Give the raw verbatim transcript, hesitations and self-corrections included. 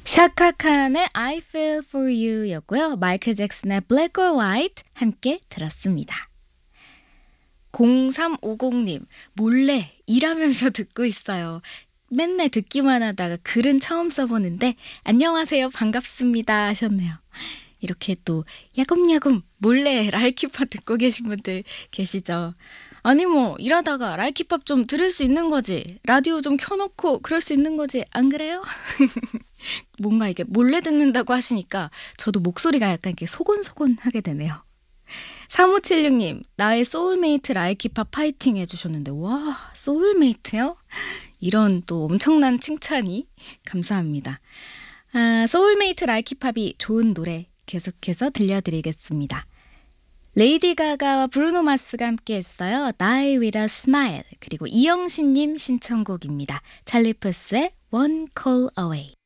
샤카칸의 I Feel For You 였고요. 마이클 잭슨의 Black or White 함께 들었습니다. 공삼오공님 몰래 일하면서 듣고 있어요. 맨날 듣기만 하다가 글은 처음 써보는데 안녕하세요 반갑습니다 하셨네요. 이렇게 또 야금야금 몰래 라이키팝 듣고 계신 분들 계시죠. 아니 뭐 일하다가 라이키팝 좀 들을 수 있는 거지. 라디오 좀 켜놓고 그럴 수 있는 거지. 안 그래요? 뭔가 이게 몰래 듣는다고 하시니까 저도 목소리가 약간 이렇게 소곤소곤 하게 되네요. 삼오칠육님 나의 소울메이트 라이키팝 파이팅 해주셨는데 와 소울메이트요? 이런 또 엄청난 칭찬이 감사합니다. 아, 소울메이트 라이키팝이 좋은 노래 계속해서 들려드리겠습니다. 레이디 가가와 브루노 마스가 함께 했어요. Die with a Smile. 그리고 이영신님 신청곡입니다. 찰리 푸스의 One Call Away.